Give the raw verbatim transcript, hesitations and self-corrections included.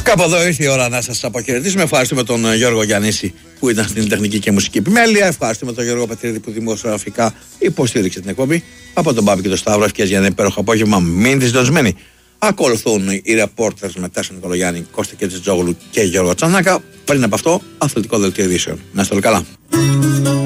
Κάπου εδώ ήρθε η ώρα να σας αποχαιρετήσουμε. Ευχαριστούμε τον Γιώργο Γιαννίση που ήταν στην τεχνική και μουσική επιμέλεια. Ευχαριστούμε τον Γιώργο Πατρίδη που δημοσιογραφικά υποστήριξε την εκπομπή. Από τον Μπάμπη και τον Σταύρο, ευχές για ένα υπέροχο απόγευμα. Μείνετε συντονισμένοι. Ακολουθούν οι ρεπόρτερς με Τάσο Νικολογιάννη, Κώστα Κετζετζόγλου και Γιώργο Τσανάκα. Πριν από αυτό, αθλητικό δελτίο ειδήσεων. Να είστε όλοι καλά.